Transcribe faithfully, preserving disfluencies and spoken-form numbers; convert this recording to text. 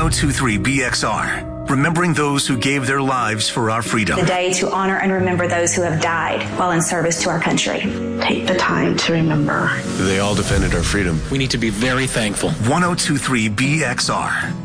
oh two three B X R, remembering those who gave their lives for our freedom. The day to honor and remember those who have died while in service to our country. Take the time to remember. They all defended our freedom. We need to be very thankful. ten twenty-three B X R.